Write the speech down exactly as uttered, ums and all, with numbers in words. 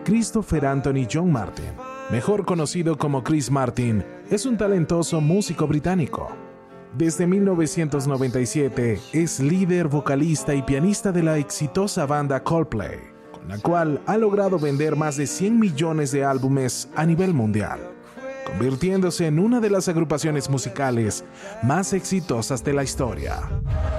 Christopher Anthony John Martin, mejor conocido como Chris Martin, es un talentoso músico británico. Desde mil novecientos noventa y siete es líder, vocalista y pianista de la exitosa banda Coldplay, con la cual ha logrado vender más de cien millones de álbumes a nivel mundial, convirtiéndose en una de las agrupaciones musicales más exitosas de la historia.